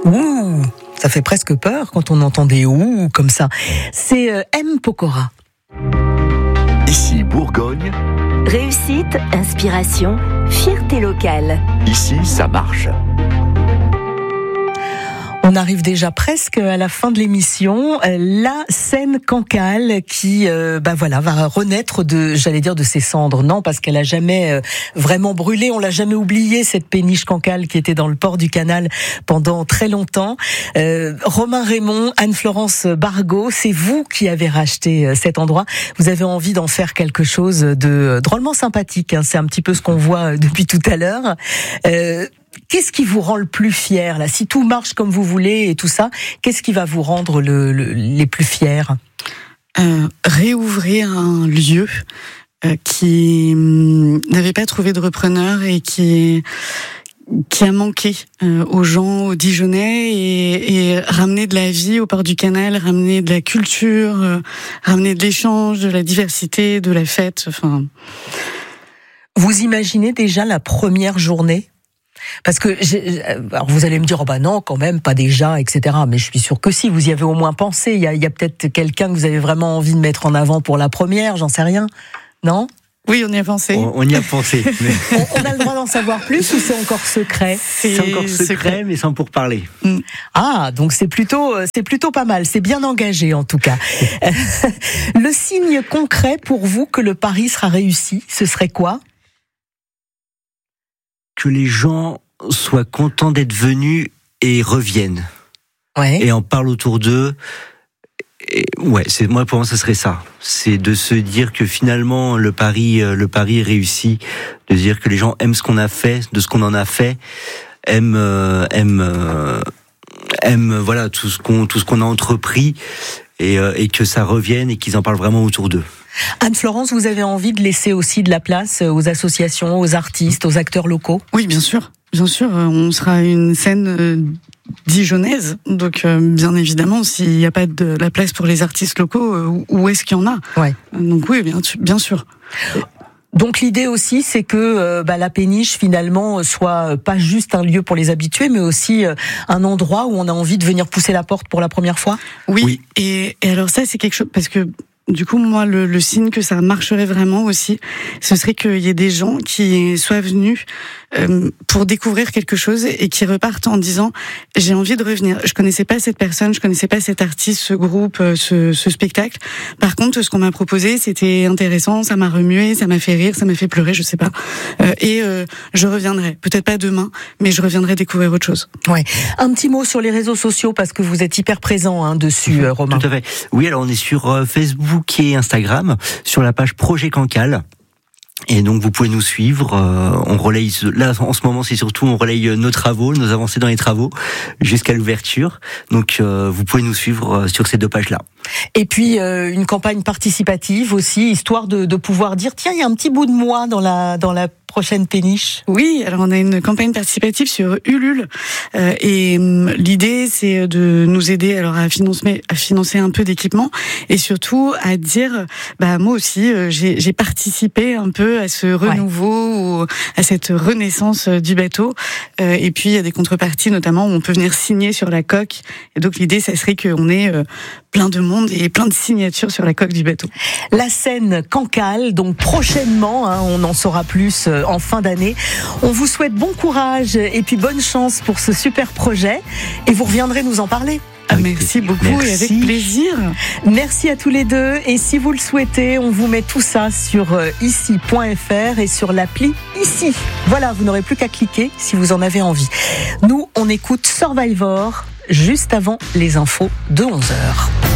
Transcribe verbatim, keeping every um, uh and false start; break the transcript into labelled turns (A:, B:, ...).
A: Ouh, ça fait presque peur quand on entend des ouh comme ça. C'est euh, M. Pokora.
B: Ici Bourgogne.
C: Réussite, inspiration, fierté locale.
B: Ici, ça marche.
A: On arrive déjà presque à la fin de l'émission. La scène Cancale qui, euh, bah voilà, va renaître de, j'allais dire de ses cendres. Non, parce qu'elle a jamais euh, vraiment brûlé. On l'a jamais oublié, cette péniche Cancale qui était dans le port du Canal pendant très longtemps. Euh, Romain Raymond, Anne-Florence Bargaud, c'est vous qui avez racheté cet endroit. Vous avez envie d'en faire quelque chose de drôlement sympathique. Hein. C'est un petit peu ce qu'on voit depuis tout à l'heure. Euh, Qu'est-ce qui vous rend le plus fier là ? Si tout marche comme vous voulez et tout ça, qu'est-ce qui va vous rendre le, le, les plus fiers ?
D: euh, Réouvrir un lieu euh, qui hum, n'avait pas trouvé de repreneur et qui qui a manqué euh, aux gens, aux Dijonnais, et, et ramener de la vie au port du Canal, ramener de la culture, euh, ramener de l'échange, de la diversité, de la fête. Enfin,
A: vous imaginez déjà la première journée ? Parce que j'ai, alors vous allez me dire oh bah non quand même pas déjà et cetera. Mais je suis sûre que si vous y avez au moins pensé. Il y a, il y a peut-être quelqu'un que vous avez vraiment envie de mettre en avant pour la première, j'en sais rien, non ?
D: Oui, on y a pensé.
E: On, on y a pensé. Mais...
A: on, on a le droit d'en savoir plus ou c'est encore secret ?
E: C'est, c'est encore secret, secret, mais sans pourparler.
A: Mm. Ah, donc c'est plutôt, c'est plutôt pas mal. C'est bien engagé en tout cas. Le signe concret pour vous que le pari sera réussi, ce serait quoi ?
E: Que les gens soient contents d'être venus et reviennent.
A: Ouais.
E: Et en parlent autour d'eux. Et ouais, c'est, moi, pour moi, ça serait ça. C'est de se dire que finalement, le pari, le pari est réussi. De se dire que les gens aiment ce qu'on a fait, de ce qu'on en a fait, aiment, euh, aiment, euh, aiment, voilà, tout ce qu'on, tout ce qu'on a entrepris, et, euh, et que ça revienne et qu'ils en parlent vraiment autour d'eux.
A: Anne-Florence, vous avez envie de laisser aussi de la place aux associations, aux artistes, aux acteurs locaux ?
D: Oui, bien sûr. Bien sûr, on sera une scène euh, dijonnaise. Donc, euh, bien évidemment, s'il n'y a pas de la place pour les artistes locaux, euh, où est-ce qu'il y en a ?
A: Ouais.
D: Donc oui, bien, bien sûr.
A: Donc l'idée aussi, c'est que euh, bah, la péniche finalement soit pas juste un lieu pour les habitués, mais aussi euh, un endroit où on a envie de venir pousser la porte pour la première fois.
D: Oui.
E: Oui.
D: Et, et alors ça, c'est quelque chose parce que. Du coup, moi, le, le signe que ça marcherait vraiment aussi, ce serait qu'il y ait des gens qui soient venus euh, pour découvrir quelque chose et qui repartent en disant « j'ai envie de revenir ». Je connaissais pas cette personne, je connaissais pas cet artiste, ce groupe, ce, ce spectacle. Par contre, ce qu'on m'a proposé, c'était intéressant, ça m'a remué, ça m'a fait rire, ça m'a fait pleurer, je sais pas. Euh, et euh, je reviendrai, peut-être pas demain, mais je reviendrai découvrir autre chose.
A: Ouais. Un petit mot sur les réseaux sociaux parce que vous êtes hyper présent hein, dessus, euh, Romain.
E: Tout à fait. Oui, alors on est sur euh, Facebook et Instagram, sur la page Projet Cancale. Et donc vous pouvez nous suivre, euh, on relaye, là en ce moment c'est surtout on relaye nos travaux, nos avancées dans les travaux jusqu'à l'ouverture, donc euh, vous pouvez nous suivre sur ces deux pages-là.
A: Et puis euh, une campagne participative aussi, histoire de, de pouvoir dire tiens il y a un petit bout de moi dans la, dans la prochaine péniche.
D: Oui, alors on a une campagne participative sur Ulule euh, et hum, l'idée c'est de nous aider alors à financer, à financer un peu d'équipement et surtout à dire bah moi aussi euh, j'ai, j'ai participé un peu à ce renouveau, ouais. à cette renaissance du bateau. Euh, et puis il y a des contreparties notamment où on peut venir signer sur la coque. Et donc l'idée, ça serait qu'on ait euh, plein de monde et plein de signatures sur la coque du bateau.
A: La scène Cancale, donc prochainement, hein, on en saura plus euh, en fin d'année. On vous souhaite bon courage et puis bonne chance pour ce super projet. Et vous reviendrez nous en parler.
D: Ah, merci beaucoup. Merci. Et avec plaisir.
A: Merci à tous les deux. Et si vous le souhaitez, on vous met tout ça sur ici point f r et sur l'appli Ici. Voilà, vous n'aurez plus qu'à cliquer si vous en avez envie. Nous, on écoute Survivor juste avant les infos de onze heures.